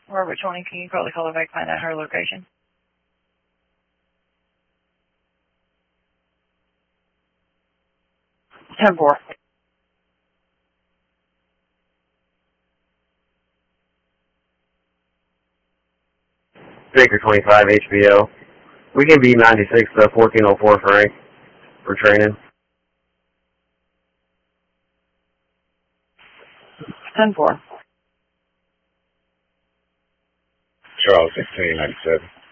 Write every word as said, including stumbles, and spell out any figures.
Robert twenty, can you probably call her back, find out her location? ten four. Baker twenty-five, H B O. We can be ninety-six to fourteen oh four Frank for training. ten four. Charles sixteen ninety-seven.